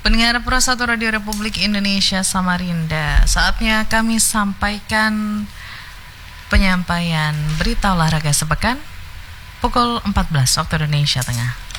Pendengar Pro 1 Radio Republik Indonesia Samarinda, saatnya kami sampaikan penyampaian berita olahraga sepekan pukul 14 waktu Indonesia Tengah.